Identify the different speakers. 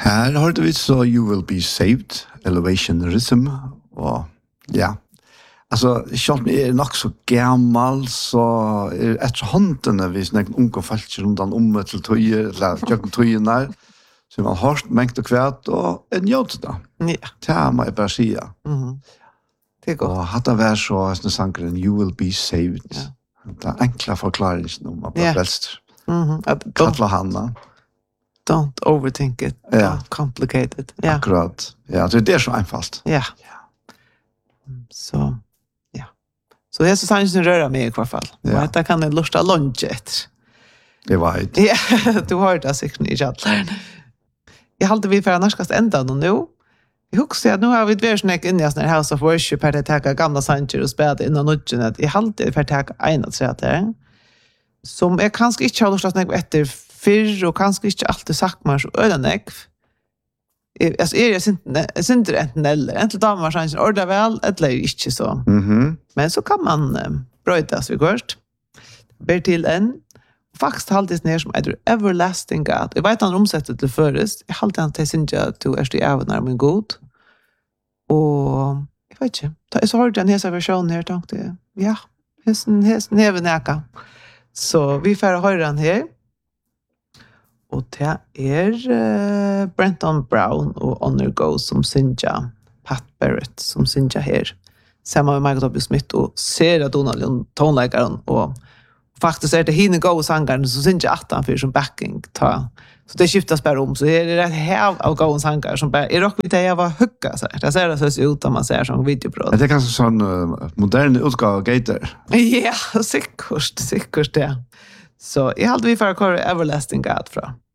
Speaker 1: Här hörde vi så You Will Be Saved, Elevation Rhythm, och ja. Alltså, själv är nog så gammal så efter hånden vi snackar unga folk runt om till toje eller jag toje när så man har mängd och kvärt och en jot då.
Speaker 2: Ja.
Speaker 1: Ta mig bara säga.
Speaker 2: Det går.
Speaker 1: Och hade väl så att sången You Will Be Saved. Ja. Det enkla förklaringen om att bäst. Kalla Hanna.
Speaker 2: Don't overthink it. Complicated. Ja.
Speaker 1: Akkurat. Ja, det är så enkelt.
Speaker 2: Ja. Så så det är så sanns röra mig i alla fall. Och detta kan en lusta lunget.
Speaker 1: Det var det.
Speaker 2: Ja, du har det säkert i chatten. Jag hade vi för annarskast ända nu. Jag huxar att nu har vi varit snack in i sån House of Worship här att ta gamla sanger och spela in och nudgen att jag hade för att ta en att säga det. Som är kanske inte har lustat snack efter för och kanske inte alltid sagt man så ödanek. Alltså är jag inte enten eller. Inte damer chansen orda väl eller inte så. Men så kan man bröta så först. Ber till en faktiskt alltid ner som är everlasting God. Jag vet han omsätter det förrest. Jag håller han till synja to är det även när min god. Och jag vet inte. Det är så hårt den här versionen här tänkte. Ja, hästen även näka. Så vi får höra den här. Och det är Brenton Brown och Honor Go som synja. Pat Barrett som synja här. Samma med Michael W. Smith och Sarah Donald tonläggaren och faktiskt är det hinner gå sångaren som synja 18 för som backing ta. Så det skiftas bara om så är det rätt här av gå sångare som bara är rock vid det jag var hugga så här. Det ser det så ut om man ser som videobrott.
Speaker 1: Det är kanske sån modern utgåva gator.
Speaker 2: Ja, säkert det. Så jag hade vi för att köra Everlasting God från.